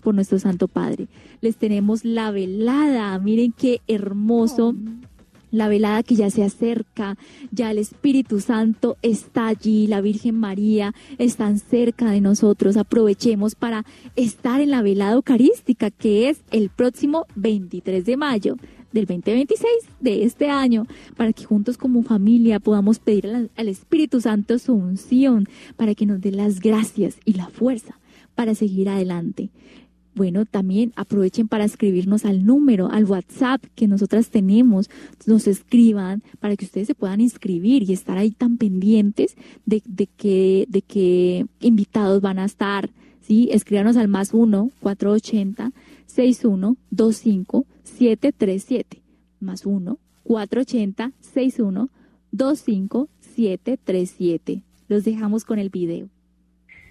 por nuestro Santo Padre. Les tenemos la velada, miren qué hermoso. La velada que ya se acerca, ya el Espíritu Santo está allí, la Virgen María están cerca de nosotros. Aprovechemos para estar en la velada eucarística, que es el próximo 23 de mayo del 2026 de este año, para que juntos como familia podamos pedir al Espíritu Santo su unción, para que nos dé las gracias y la fuerza para seguir adelante. Bueno, también aprovechen para escribirnos al número, al WhatsApp que nosotras tenemos, nos escriban para que ustedes se puedan inscribir y estar ahí tan pendientes de qué invitados van a estar, ¿sí? Escríbanos al +1 480 61 25 737, +1 480 61 25 737. Los dejamos con el video.